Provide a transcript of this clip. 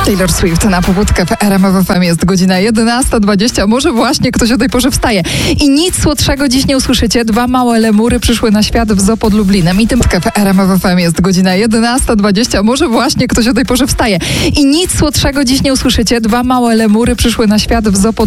Taylor Swift na pobudkę w RMF FM jest godzina 11:20. Może właśnie ktoś o tej porze wstaje. I nic słodszego dziś nie usłyszycie. 2 małe lemury przyszły na świat w zoo pod Lublinem. I tym w RMF FM jest godzina 11:20. Może właśnie ktoś o tej porze wstaje. I nic słodszego dziś nie usłyszycie. 2 małe lemury przyszły na świat w zoo pod